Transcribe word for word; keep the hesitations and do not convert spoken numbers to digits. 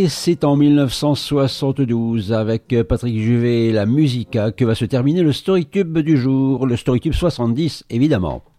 Et c'est en mille neuf cent soixante-douze avec Patrick Juvet et la Musica que va se terminer le Storytube du jour, le Storytube soixante-dix évidemment.